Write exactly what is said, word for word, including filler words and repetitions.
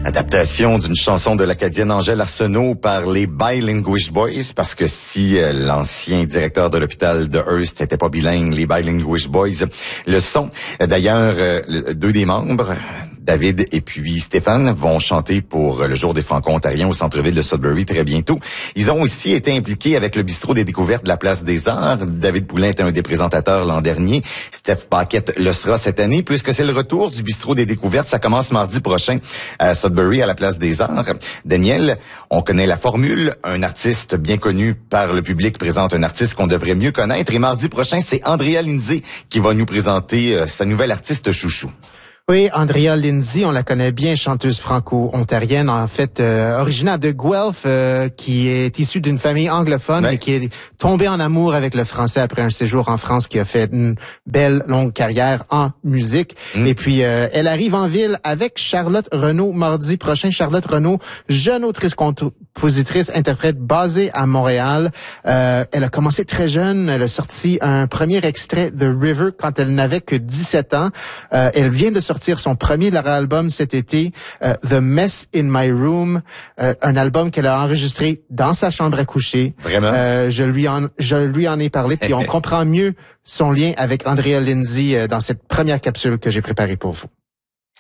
Adaptation d'une chanson de l'Acadienne Angèle Arsenault par les Bilinguish Boys, parce que si euh, l'ancien directeur de l'hôpital de Hearst n'était pas bilingue, les Bilinguish Boys le sont. D'ailleurs, euh, deux des membres, David et puis Stéphane, vont chanter pour le Jour des Franco-Ontariens au centre-ville de Sudbury très bientôt. Ils ont aussi été impliqués avec le bistrot des découvertes de la Place des Arts. David Poulin était un des présentateurs l'an dernier. Steph Paquette le sera cette année, puisque c'est le retour du bistrot des découvertes. Ça commence mardi prochain à Sudbury, à la Place des Arts. Daniel, on connaît la formule. Un artiste bien connu par le public présente un artiste qu'on devrait mieux connaître. Et mardi prochain, c'est Andrea Lindsay qui va nous présenter euh, sa nouvelle artiste chouchou. Oui, Andrea Lindsay, on la connaît bien, chanteuse franco-ontarienne, en fait, euh, originaire de Guelph, euh, qui est issue d'une famille anglophone, ouais. mais qui est tombée en amour avec le français après un séjour en France, qui a fait une belle, longue carrière en musique. Mm. Et puis, euh, elle arrive en ville avec Charlotte Renaud mardi prochain. Charlotte Renaud, jeune autrice, compositrice, interprète basée à Montréal. Euh, elle a commencé très jeune. Elle a sorti un premier extrait de River quand elle n'avait que dix-sept ans. Euh, elle vient de sortir son premier album cet été, euh, The Mess in My Room, euh, un album qu'elle a enregistré dans sa chambre à coucher. Vraiment? Euh, je lui en, je lui en ai parlé, puis on comprend mieux son lien avec Andrea Lindsay euh, dans cette première capsule que j'ai préparée pour vous.